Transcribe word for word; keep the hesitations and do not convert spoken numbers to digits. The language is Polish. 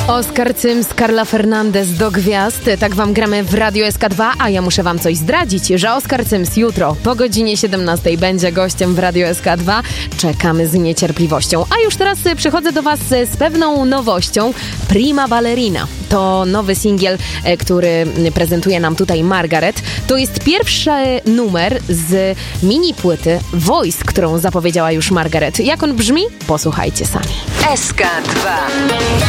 Oskar Cyms, Carla Fernandez do gwiazd. Tak wam gramy w Radio S K dwa, a ja muszę wam coś zdradzić, że Oskar Cyms jutro po godzinie siedemnastej będzie gościem w Radio S K dwa. Czekamy z niecierpliwością. A już teraz przychodzę do was z pewną nowością. Prima Ballerina. To nowy singiel, który prezentuje nam tutaj Margaret. To jest pierwszy numer z mini płyty Voice, którą zapowiedziała już Margaret. Jak on brzmi? Posłuchajcie sami. S K dwa.